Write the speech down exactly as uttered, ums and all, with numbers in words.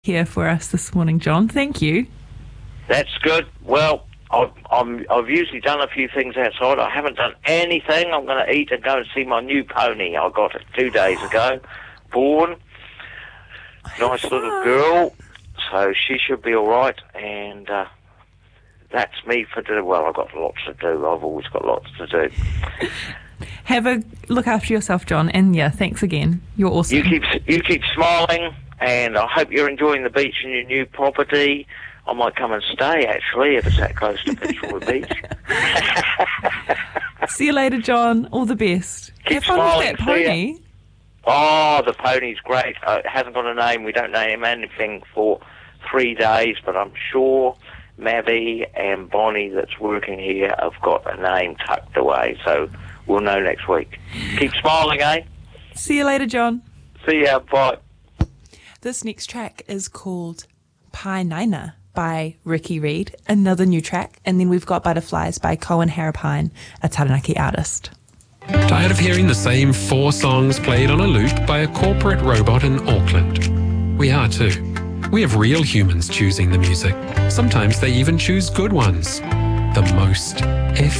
here for us this morning, John. Thank you. That's good. Well, I've, I'm, I've usually done a few things outside. I haven't done anything. I'm going to eat and go and see my new pony. I got it two days ago. Born. Nice little girl. So she should be all right. And uh, that's me for today. Well, I've got lots to do. I've always got lots to do. Have a look after yourself, John. And yeah, thanks again. You're awesome. You keep you keep smiling, and I hope you're enjoying the beach in your new property. I might come and stay, actually, if it's that close to Fitzroy Beach. See you later, John. All the best. Keep Have fun smiling. with that pony. Oh, the pony's great. Uh, it hasn't got a name. We don't name anything for three days, but I'm sure Mabby and Bonnie that's working here have got a name tucked away, so we'll know next week. Keep smiling, eh? See you later, John. See ya. Bye. This next track is called Pai Naina by Ricky Reed, another new track, and then we've got Butterflies by Cohen Harapine, a Taranaki artist. Tired of hearing the same four songs played on a loop by a corporate robot in Auckland? We are too. We have real humans choosing the music. Sometimes they even choose good ones. The most F